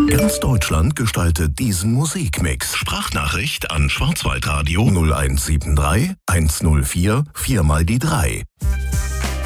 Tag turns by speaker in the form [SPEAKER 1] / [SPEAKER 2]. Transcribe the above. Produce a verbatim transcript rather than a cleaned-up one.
[SPEAKER 1] Ganz Deutschland gestaltet diesen Musikmix. Sprachnachricht an Schwarzwaldradio null eins sieben drei eins null vier vier mal die drei.